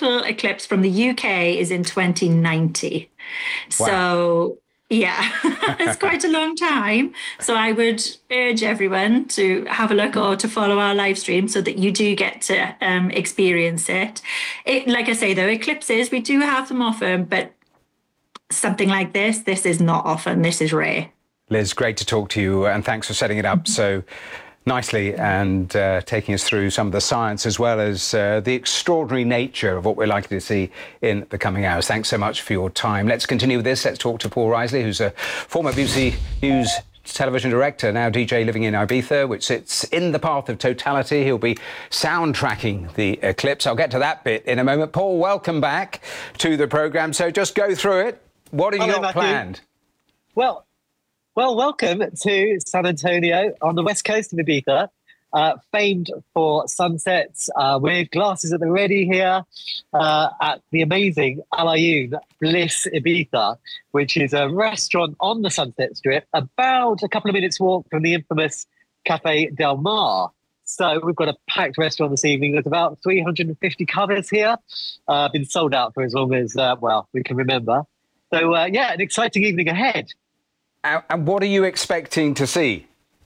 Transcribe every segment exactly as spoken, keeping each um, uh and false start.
total eclipse from the U K is in twenty ninety. Wow. So yeah, it's quite a long time. So I would urge everyone to have a look or to follow our live stream so that you do get to um, experience it. It. Like I say, though, eclipses, we do have them often, but something like this, this is not often. This is rare. Liz, great to talk to you, and thanks for setting it up so nicely and uh, taking us through some of the science as well as uh, the extraordinary nature of what we're likely to see in the coming hours. Thanks so much for your time. Let's continue with this. Let's talk to Paul Risley, who's a former B B C News television director, now D J living in Ibiza, which sits in the path of totality. He'll be soundtracking the eclipse. I'll get to that bit in a moment. Paul, welcome back to the programme. So just go through it. What have you got planned? Well, Well, welcome to San Antonio on the west coast of Ibiza, uh, famed for sunsets uh, with glasses at the ready here uh, at the amazing Al Ayoun Bliss Ibiza, which is a restaurant on the Sunset Strip, about a couple of minutes walk from the infamous Cafe Del Mar. So we've got a packed restaurant this evening. There's about three hundred fifty covers here, uh, been sold out for as long as, uh, well, we can remember. So, uh, yeah, an exciting evening ahead. And what are you expecting to see?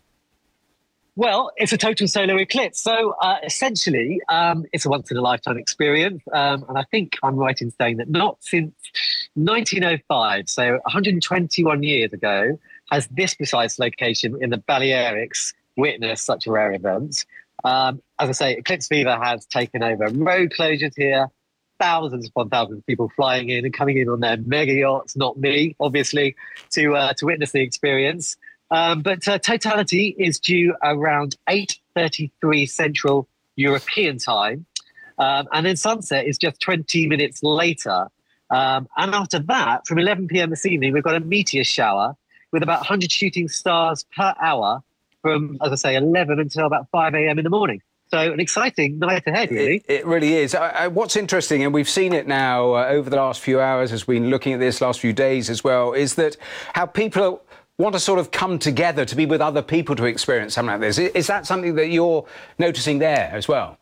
Well, it's a total solar eclipse. So uh, essentially, um, it's a once-in-a-lifetime experience. Um, and I think I'm right in saying that not since nineteen oh five, so one hundred twenty-one years ago, has this precise location in the Balearics witnessed such a rare event. Um, as I say, eclipse fever has taken over. Road closures here, thousands upon thousands of people flying in and coming in on their mega yachts, not me, obviously, to uh, to witness the experience. Um, but uh, totality is due around eight thirty-three Central European time. Um, and then sunset is just twenty minutes later. Um, and after that, from eleven p m this evening, we've got a meteor shower with about one hundred shooting stars per hour from, as I say, eleven until about five a m in the morning. So an exciting night ahead, really. It, it really is. I, I, what's interesting, and we've seen it now uh, over the last few hours as we've been looking at this last few days as well, is that how people want to sort of come together to be with other people to experience something like this. Is, is that something that you're noticing there as well?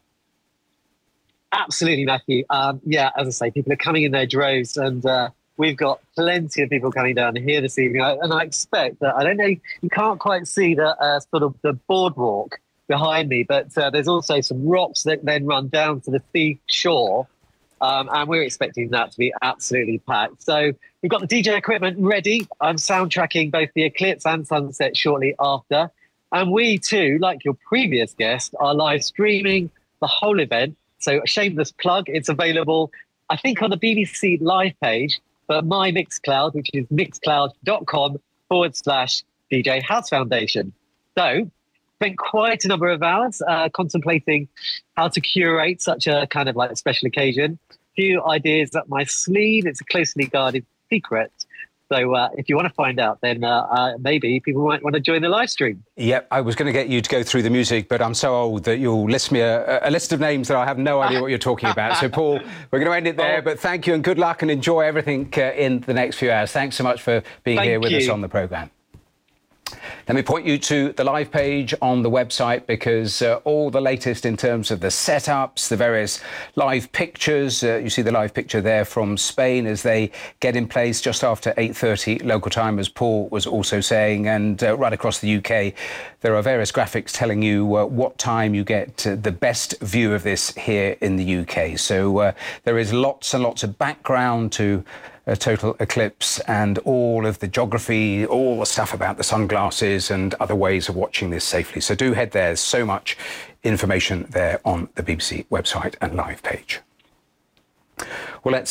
Absolutely, Matthew. Um, yeah, as I say, people are coming in their droves, and uh, we've got plenty of people coming down here this evening. I, and I expect that, I don't know, you can't quite see the uh, sort of the boardwalk behind me, but uh, there's also some rocks that then run down to the sea shore, um, and we're expecting that to be absolutely packed. So we've got the D J equipment ready. I'm soundtracking both the eclipse and sunset shortly after, and we too, like your previous guest, are live streaming the whole event. So a shameless plug, it's available, I think, on the B B C live page, but my Mixcloud, which is mixcloud.com forward slash DJ House Foundation. So spent quite a number of hours uh, contemplating how to curate such a kind of like special occasion. A few ideas up my sleeve. It's a closely guarded secret. So uh, if you want to find out, then uh, uh, maybe people might want to join the live stream. Yep, I was going to get you to go through the music, but I'm so old that you'll list me a, a list of names that I have no idea what you're talking about. So, Paul, we're going to end it there, oh. but thank you and good luck and enjoy everything uh, in the next few hours. Thanks so much for being thank here with you. us on the programme. Let me point you to the live page on the website because uh, all the latest in terms of the setups, the various live pictures, uh, you see the live picture there from Spain as they get in place just after eight thirty local time, as Paul was also saying, and uh, right across the U K, there are various graphics telling you uh, what time you get uh, the best view of this here in the U K. So uh, there is lots and lots of background to a total eclipse and all of the geography, all the stuff about the sunglasses and other ways of watching this safely. So do head there. There's so much information there on the B B C website and live page. Well, let's